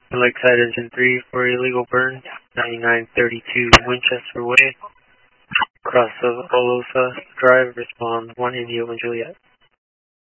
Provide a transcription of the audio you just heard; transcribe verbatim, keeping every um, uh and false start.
Lakeside Engine three for illegal burn, ninety-nine thirty-two Winchester Way, cross of Olosa Drive, respond one India one Juliet.